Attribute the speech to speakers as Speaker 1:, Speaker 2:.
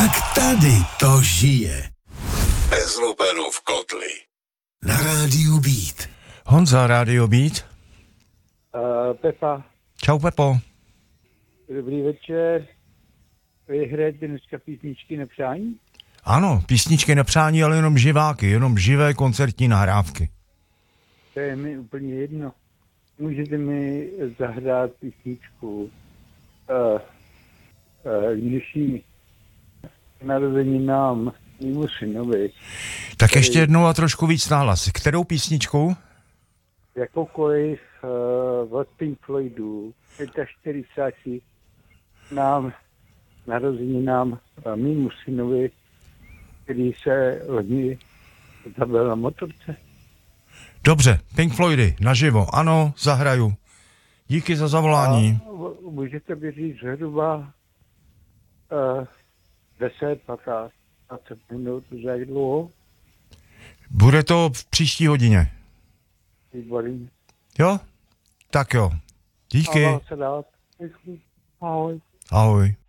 Speaker 1: Tak tady to žije.
Speaker 2: Bez lupenu v kotli.
Speaker 1: Na rádiu Beat.
Speaker 3: Honza, rádio Beat.
Speaker 4: Pepa,
Speaker 3: Čau, Pepo.
Speaker 4: dobrý večer. Vy hrajete dneska písničky na přání?
Speaker 3: Ano, písničky na přání, ale jenom živáky, jenom živé koncertní nahrávky.
Speaker 4: To je mi úplně jedno. Můžete mi zahrát písničku dnešní narozeninám mému synovi.
Speaker 3: Tak ještě jednou a trošku víc nahlas. Kterou písničku?
Speaker 4: Jakoukoliv od Pink Floydů 45 nám narozeninám mému synovi, který se loni zabil na motorce.
Speaker 3: Dobře, Pink Floydy, naživo. Ano, zahraju. Díky za zavolání.
Speaker 4: A můžete mi říct zhruba 10, 15, 20 minut, za jak dlouho?
Speaker 3: Bude to v příští hodině.
Speaker 4: Výborně.
Speaker 3: Jo? Tak jo. Díky.
Speaker 4: A vám se dát. Ahoj.
Speaker 3: Ahoj.